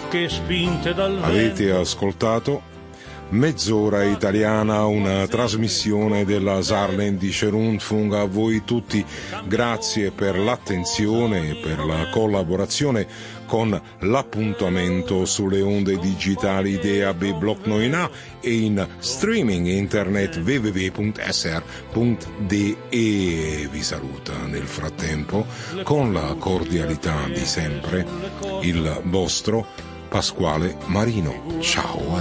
che spinte dal vento. Avete ascoltato Mezz'ora italiana, una trasmissione della Saarländische Rundfunk. A voi tutti grazie per l'attenzione e per la collaborazione con l'appuntamento sulle onde digitali DAB Block 9A e in streaming internet www.sr.de. Vi saluta nel frattempo con la cordialità di sempre il vostro Pasquale Marino. Ciao a